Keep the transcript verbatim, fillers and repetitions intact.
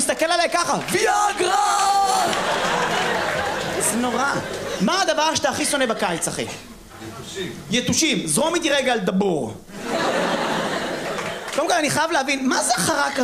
מסתכל עליי ככה, ויאגרה! זה נורא. מה הדבר שאתה הכי שונא בקיץ, אחי? יתושים. יתושים. זרום איתי רגע על דבור. קודם כל, אני חייב להבין, מה זה החרק הזה?